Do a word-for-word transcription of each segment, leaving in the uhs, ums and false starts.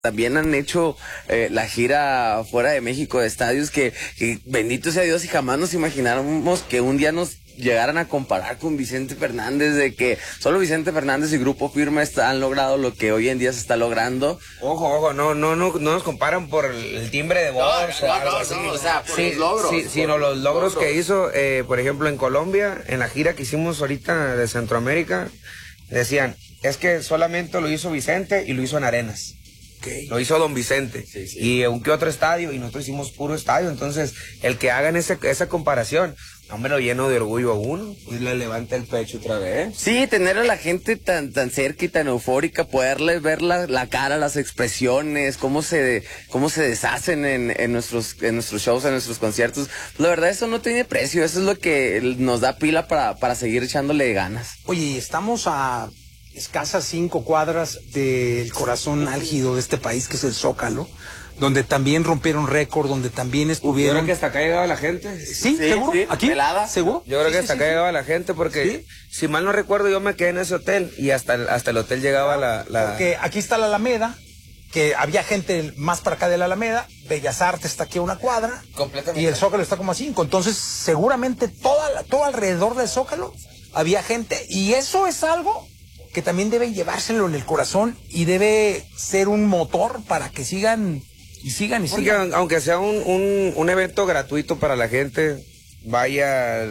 También han hecho eh, la gira fuera de México de estadios que, que bendito sea Dios y jamás nos imagináramos que un día nos llegaran a comparar con Vicente Fernández, de que solo Vicente Fernández y Grupo Firme está, han logrado lo que hoy en día se está logrando. Ojo, ojo, no, no, no, no nos comparan por el timbre de voz no, o algo no, así. no, o sea, por sí, los logros. Sí, por sino los logros, logros que hizo, eh, por ejemplo, en Colombia, en la gira que hicimos ahorita de Centroamérica, decían, es que solamente lo hizo Vicente y lo hizo en Arenas. Okay. Lo hizo Don Vicente. Sí, sí. Y un que otro estadio, y nosotros hicimos puro estadio. Entonces, el que hagan ese, esa comparación, hombre, lo lleno de orgullo a uno, y le levanta el pecho otra vez. Sí, tener a la gente tan, tan cerca y tan eufórica, poderles ver la, la cara, las expresiones, cómo se, cómo se deshacen en, en nuestros, en nuestros shows, en nuestros conciertos. La verdad, eso no tiene precio. Eso es lo que nos da pila para, para seguir echándole ganas. Oye, estamos a escasas cinco cuadras del corazón álgido de este país, que es el Zócalo, donde también rompieron récord, donde también estuvieron... Yo creo que hasta acá llegaba la gente. Sí, sí, ¿seguro? Sí. ¿Aquí? ¿Pelada? ¿Seguro? Yo creo sí, que sí, hasta sí, acá sí. llegaba la gente porque, ¿Sí? si mal no recuerdo, yo me quedé en ese hotel y hasta el, hasta el hotel llegaba la, la... Porque aquí está la Alameda, que había gente más para acá de la Alameda, Bellas Artes está aquí a una cuadra, completamente, y el Zócalo está como a cinco. Entonces, seguramente toda la, todo alrededor del Zócalo había gente, y eso es algo que también deben llevárselo en el corazón y debe ser un motor para que sigan y sigan y Porque sigan. aunque sea un, un, un evento gratuito para la gente, vaya,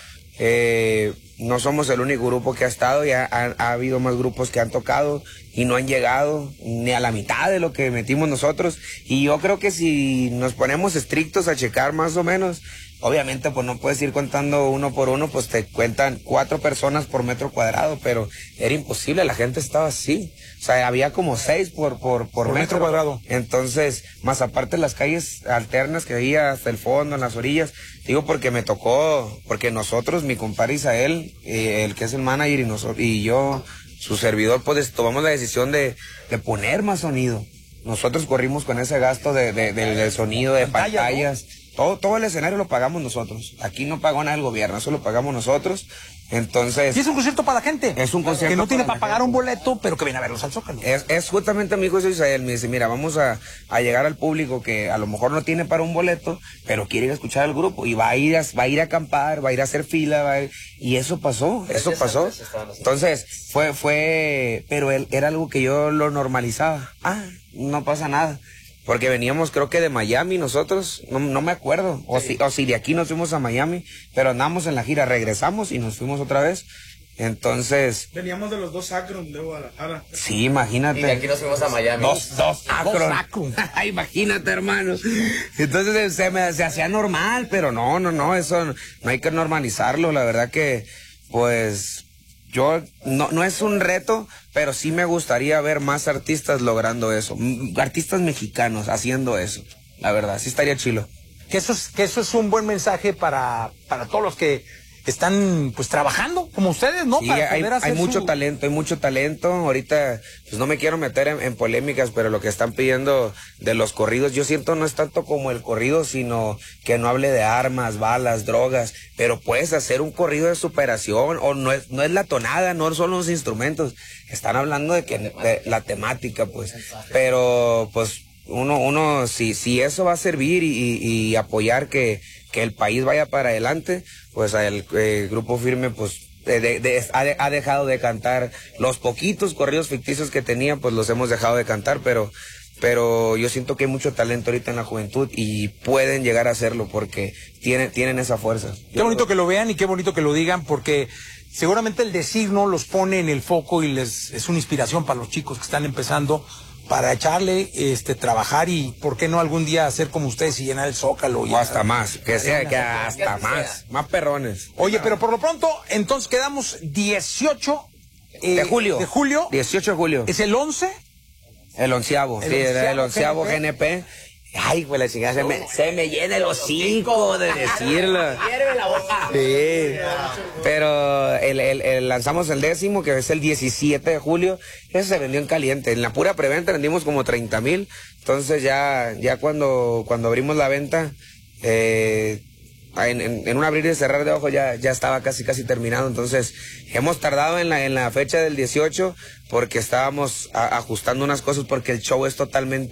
eh, no somos el único grupo que ha estado, ya ha, ha habido más grupos que han tocado y no han llegado ni a la mitad de lo que metimos nosotros. Y yo creo que si nos ponemos estrictos a checar más o menos, obviamente pues no puedes ir contando uno por uno, pues te cuentan cuatro personas por metro cuadrado, pero era imposible, la gente estaba así. O sea, había como seis por, por, por, por metro, metro cuadrado. Entonces, más aparte las calles alternas que había hasta el fondo, en las orillas, digo porque me tocó, porque nosotros, mi compadre Isael, eh, el que es el manager, y, nosotros, y yo, su servidor, pues tomamos la decisión de, de poner más sonido. Nosotros corrimos con ese gasto de, de, de, del sonido, de Pantalla, pantallas. ¿No? Todo, todo el escenario lo pagamos nosotros. Aquí no pagó nada el gobierno, eso lo pagamos nosotros. Entonces... Y es un concierto para la gente. Es un concierto que no tiene para para pagar un boleto, pero que viene a verlos al Zócalo. Es, es justamente mi hijo Isael, me dice, mira, vamos a, a llegar al público que a lo mejor no tiene para un boleto, pero quiere ir a escuchar al grupo y va a ir a, va a ir a acampar, va a ir a hacer fila, va a ir, y eso pasó, eso pasó. Entonces, fue, fue, pero él, era algo que yo lo normalizaba. Ah, no pasa nada. Porque veníamos, creo que de Miami nosotros, no, no me acuerdo, o, sí. si, o si de aquí nos fuimos a Miami, pero andamos en la gira, regresamos y nos fuimos otra vez. Entonces... Veníamos de los dos Akron de Guadalajara. Sí, imagínate. Y de aquí nos fuimos a Miami. Dos, dos Akron. Imagínate, hermano. Entonces se me se hacía normal, pero no, no, no, eso no, no hay que normalizarlo. La verdad que, pues... Yo, no, no es un reto, pero sí me gustaría ver más artistas logrando eso. Artistas mexicanos haciendo eso. La verdad, sí estaría chilo. Que eso es, que eso es un buen mensaje para, para todos los que están pues trabajando como ustedes, ¿no? Sí, para hay, poder hacer hay mucho su... talento, hay mucho talento. Ahorita, pues no me quiero meter en, en polémicas, pero lo que están pidiendo de los corridos, yo siento no es tanto como el corrido, sino que no hable de armas, balas, drogas, pero puedes hacer un corrido de superación, o no es, no es la tonada, no son los instrumentos, están hablando de que de la temática, pues, pero pues uno, uno, si, si eso va a servir y, y, y apoyar que, que el país vaya para adelante, pues el, el Grupo Firme, pues, de, de, de, ha, de, ha dejado de cantar los poquitos corridos ficticios que tenía, pues los hemos dejado de cantar, pero, pero yo siento que hay mucho talento ahorita en la juventud y pueden llegar a hacerlo porque tienen, tienen esa fuerza. Qué bonito que lo vean y qué bonito que lo digan, porque seguramente el designo los pone en el foco y les es una inspiración para los chicos que están empezando, para echarle, este, trabajar y, ¿por qué no algún día hacer como ustedes y llenar el Zócalo? O hasta más, que sea, que hasta más, más perrones. Oye, pero por lo pronto, entonces quedamos dieciocho eh, de julio. De julio. dieciocho de julio. ¿Es el once? El onceavo, el sí, era el onceavo G N P. G N P. Ay, pues la chingada, se me, se me llena el hocico de decirlo. Sí, pero el, el, el lanzamos el décimo, que es el diecisiete de julio, ese se vendió en caliente. En la pura preventa vendimos como treinta mil, entonces ya, ya cuando, cuando abrimos la venta, eh, en, en, en un abrir y cerrar de ojos ya, ya estaba casi casi terminado. Entonces hemos tardado en la, en la fecha del dieciocho porque estábamos a, ajustando unas cosas porque el show es totalmente